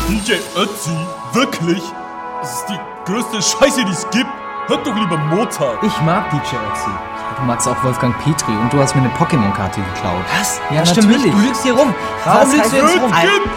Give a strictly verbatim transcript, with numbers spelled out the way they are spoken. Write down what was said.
D J Ötzi? Wirklich? Das ist die größte Scheiße, die es gibt. Hört doch lieber Mozart. Ich mag D J Ötzi. Ja, du magst auch Wolfgang Petri und du hast mir eine Pokémon-Karte geklaut. Was? Ja, das stimmt natürlich. nicht. Du lügst hier rum. Was Warum lügst heißt du jetzt rum? Vergib